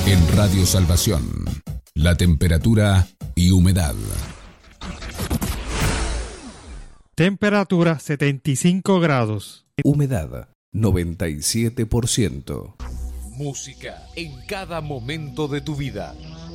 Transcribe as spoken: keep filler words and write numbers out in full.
En Radio Salvación, la temperatura y humedad. Temperatura setenta y cinco grados. Humedad noventa y siete por ciento. Música en cada momento de tu vida.